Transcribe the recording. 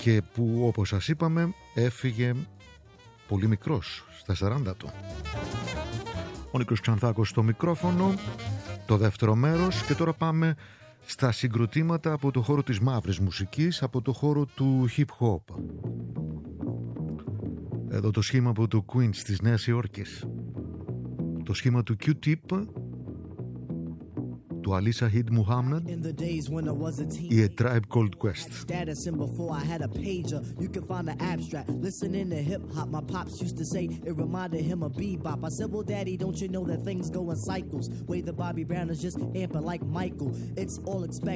και που, όπως σας είπαμε, έφυγε πολύ μικρός, στα 40 του. Ο Νίκος Ξανθάκος στο μικρόφωνο, το δεύτερο μέρος, και τώρα πάμε στα συγκροτήματα από το χώρο της μαύρης μουσικής, από το χώρο του hip hop. Εδώ το σχήμα από το Queens της Νέας Υόρκης, το σχήμα του Q-Tip, του Ali Shaheed Muhammad, ή A Tribe Called Quest. Status and before I had a pager, you can find the abstract. Listening to hip hop, my pops used to say it reminded him of bebop. I said, well, daddy, don't you know that things go in cycles? Way the Bobby Brown is just amping like Michael. It's all expected.